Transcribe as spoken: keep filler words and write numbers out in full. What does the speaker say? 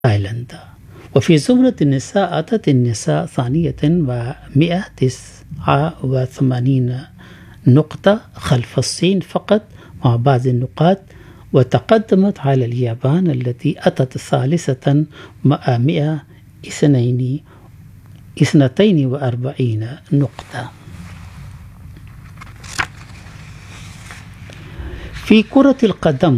تايلاندا. وفي زمرة النساء أتت النساء ثانية ومئة وتسعة وثمانين نقطة خلف الصين فقط مع بعض النقاط، وتقدمت على اليابان التي أتت ثالثة مع مئة واثنين وأربعين نقطة. في كرة القدم